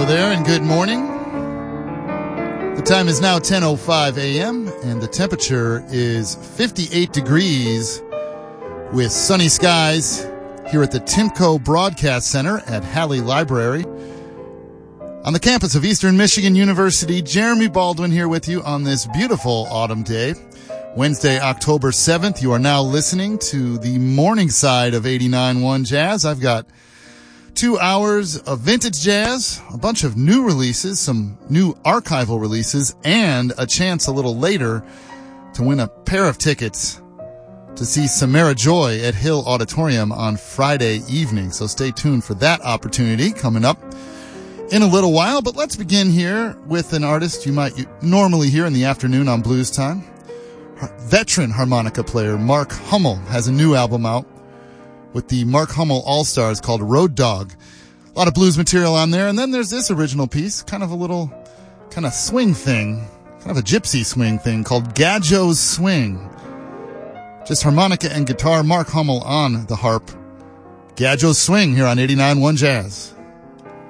there, and good morning. The time is now 10:05 a.m., and the temperature is 58 degrees with sunny skies here at the Timco Broadcast Center at Halley Library. On the campus of Eastern Michigan University, Jeremy Baldwin here with you on this beautiful autumn day. Wednesday, October 7th, you are now listening to the morning side of 89.1 Jazz. I've got 2 hours of vintage jazz, a bunch of new releases, some new archival releases, and a chance a little later to win a pair of tickets to see Samara Joy at Hill Auditorium on Friday evening. So stay tuned for that opportunity coming up in a little while. But let's begin here with an artist you might normally hear in the afternoon on Blues Time. Veteran harmonica player Mark Hummel has a new album out with the Mark Hummel All-Stars called Road Dog. A lot of blues material on there. And then there's this original piece, kind of a little kind of swing thing, kind of a gypsy swing thing called Gadjo's Swing. Just harmonica and guitar, Mark Hummel on the harp. Gadjo's Swing here on 89.1 Jazz.